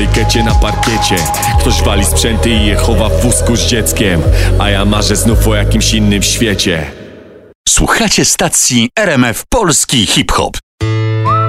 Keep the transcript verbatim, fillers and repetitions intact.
Kecie na parkiecie. Ktoś wali sprzęty i je chowa w wózku z dzieckiem, a ja marzę znów o jakimś innym świecie. Słuchacie stacji R M F Polski Hip Hop.